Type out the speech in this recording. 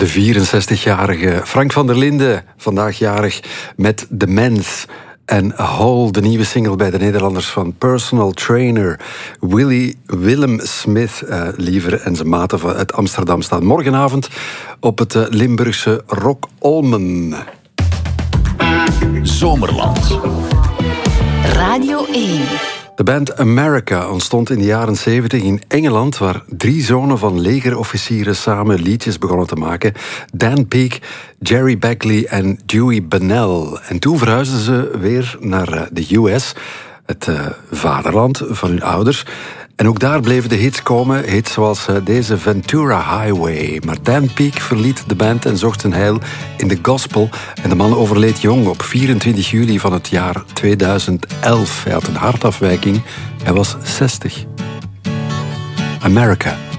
De 64-jarige Frank van der Linden, vandaag jarig met Demens. En Hole, de nieuwe single bij de Nederlanders van personal trainer Willem Smith, liever, en zijn maten uit Amsterdam staan morgenavond op het Limburgse Rock Olmen. Zomerland. Radio 1. De band America ontstond in de jaren 70 in Engeland, waar 3 zonen van legerofficieren samen liedjes begonnen te maken. Dan Peake, Jerry Beckley en Dewey Bunnell. En toen verhuisden ze weer naar de US, het vaderland van hun ouders. En ook daar bleven de hits komen, hits zoals deze Ventura Highway. Maar Dan Peake verliet de band en zocht zijn heil in de gospel. En de man overleed jong op 24 juli van het jaar 2011. Hij had een hartafwijking, hij was 60. America.